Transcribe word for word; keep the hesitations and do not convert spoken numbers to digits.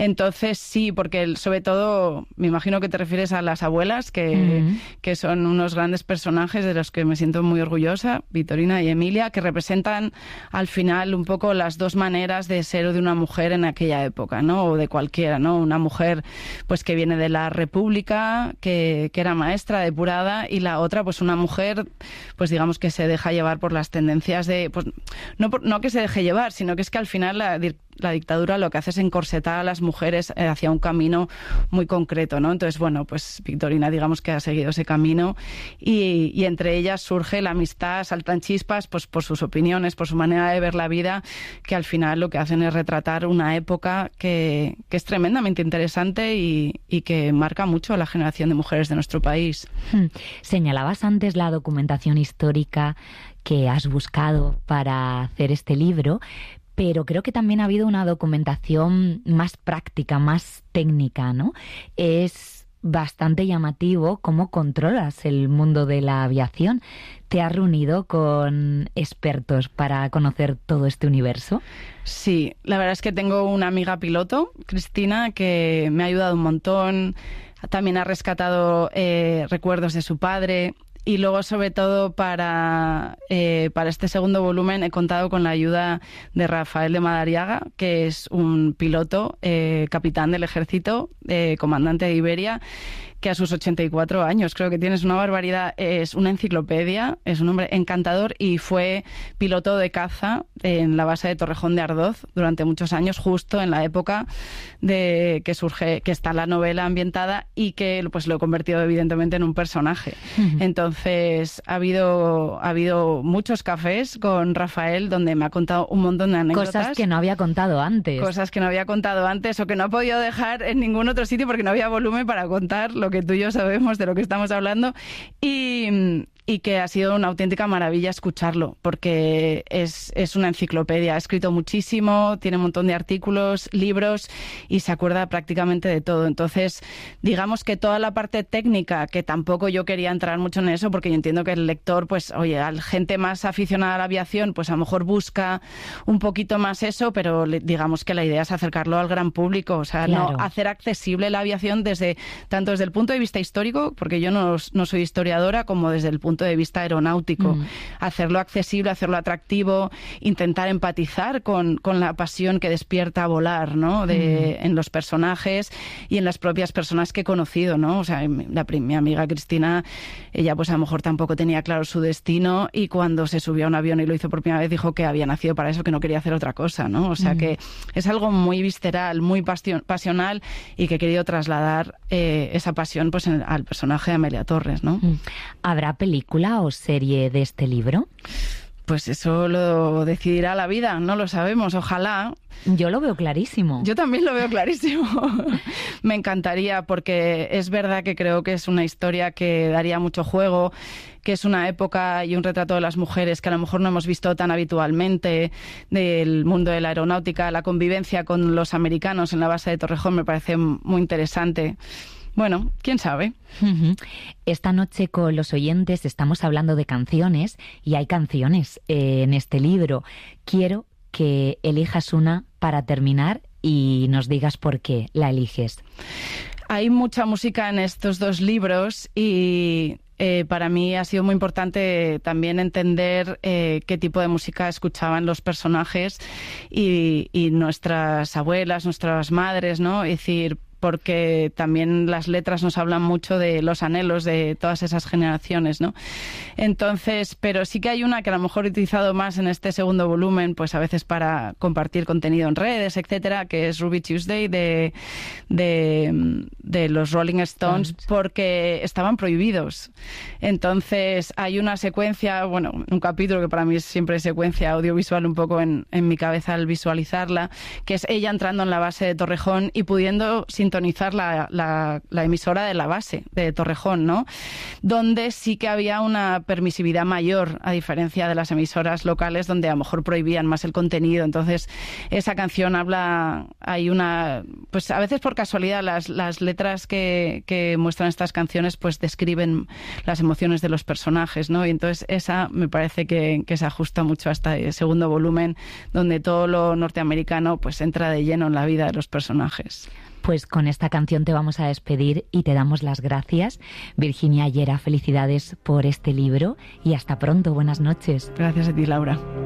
Entonces sí, porque el, sobre todo, me imagino que te refieres a las abuelas, que, uh-huh. que son unos grandes personajes de los que me siento muy orgullosa, Vitorina y Emilia, que representan al final un poco las dos maneras de ser de una mujer en aquella época, ¿no? O de cualquiera, ¿no? Una mujer pues que viene de la República, que, que era maestra, depurada, y la otra pues una mujer pues digamos que se deja llevar por las tendencias de... pues no, por, no que se deje llevar, sino que es que al final la, la dictadura lo que hace es encorsetar a las mujeres hacia un camino muy concreto, ¿no? Entonces, bueno, pues Vitorina digamos que ha seguido ese camino y, y entre ellas surge la amistad, saltan chispas pues por sus opiniones, por su manera de ver la vida, que al final lo que hacen es retratar una época que, que es tremendamente interesante y, y que marca mucho a la generación de mujeres de nuestro país. Hmm. Señalabas antes la documentación histórica que has buscado para hacer este libro, pero creo que también ha habido una documentación más práctica, más técnica, ¿no? Es bastante llamativo cómo controlas el mundo de la aviación. ¿Te has reunido con expertos para conocer todo este universo? Sí, la verdad es que tengo una amiga piloto, Cristina, que me ha ayudado un montón. También ha rescatado eh, recuerdos de su padre. Y luego, sobre todo, para, eh, para este segundo volumen he contado con la ayuda de Rafael de Madariaga, que es un piloto, eh, capitán del ejército, eh, comandante de Iberia, que a sus ochenta y cuatro años, creo que tienes una barbaridad, es una enciclopedia, es un hombre encantador y fue piloto de caza en la base de Torrejón de Ardoz durante muchos años, justo en la época de que surge, que está la novela ambientada y que pues lo he convertido evidentemente en un personaje. Uh-huh. Entonces ha habido, ha habido muchos cafés con Rafael donde me ha contado un montón de anécdotas. Cosas que no había contado antes. Cosas que no había contado antes o que no he podido dejar en ningún otro sitio porque no había volumen para contar lo que tú y yo sabemos de lo que estamos hablando y, y que ha sido una auténtica maravilla escucharlo porque es, es una enciclopedia, ha escrito muchísimo, tiene un montón de artículos, libros y se acuerda prácticamente de todo. Entonces, digamos que toda la parte técnica, que tampoco yo quería entrar mucho en eso porque yo entiendo que el lector, pues oye, a la gente más aficionada a la aviación, pues a lo mejor busca un poquito más eso, pero digamos que la idea es acercarlo al gran público, o sea, claro. no hacer accesible la aviación desde tanto desde el punto de vista histórico, porque yo no, no soy historiadora, como desde el punto de vista aeronáutico. Mm. Hacerlo accesible, hacerlo atractivo, intentar empatizar con, con la pasión que despierta a volar, ¿no? De, mm. en los personajes y en las propias personas que he conocido, ¿no? O sea, la, mi amiga Cristina, ella pues a lo mejor tampoco tenía claro su destino y cuando se subió a un avión y lo hizo por primera vez dijo que había nacido para eso, que no quería hacer otra cosa, ¿no? O sea, mm. que es algo muy visceral, muy pasion, pasional y que he querido trasladar eh, esa pasión pues en, al personaje de Amelia Torres, ¿no? ¿Habrá película o serie de este libro? Pues eso lo decidirá la vida, no lo sabemos, ojalá. Yo lo veo clarísimo. Yo también lo veo clarísimo. Me encantaría porque es verdad que creo que es una historia que daría mucho juego, que es una época y un retrato de las mujeres que a lo mejor no hemos visto tan habitualmente, del mundo de la aeronáutica, la convivencia con los americanos en la base de Torrejón me parece muy interesante. Bueno, quién sabe. Uh-huh. Esta noche con los oyentes estamos hablando de canciones y hay canciones eh, en este libro. Quiero que elijas una para terminar y nos digas por qué la eliges. Hay mucha música en estos dos libros y eh, para mí ha sido muy importante también entender eh, qué tipo de música escuchaban los personajes y, y nuestras abuelas, nuestras madres, ¿no? Es decir, porque también las letras nos hablan mucho de los anhelos de todas esas generaciones, ¿no? Entonces, pero sí que hay una que a lo mejor he utilizado más en este segundo volumen, pues a veces para compartir contenido en redes, etcétera, que es Ruby Tuesday de, de, de los Rolling Stones, porque estaban prohibidos. Entonces, hay una secuencia, bueno, un capítulo que para mí es siempre secuencia audiovisual un poco en, en mi cabeza al visualizarla, que es ella entrando en la base de Torrejón y pudiendo sintonizar la, la, la emisora de la base de Torrejón, ¿no? Donde sí que había una permisividad mayor, a diferencia de las emisoras locales donde a lo mejor prohibían más el contenido. Entonces, esa canción habla, hay una, pues a veces por casualidad las, las letras que, que muestran estas canciones pues describen las emociones de los personajes, ¿no? Y entonces esa me parece que, que se ajusta mucho a este segundo volumen, donde todo lo norteamericano pues entra de lleno en la vida de los personajes. Pues con esta canción te vamos a despedir y te damos las gracias. Virginia Llera, felicidades por este libro y hasta pronto. Buenas noches. Gracias a ti, Laura.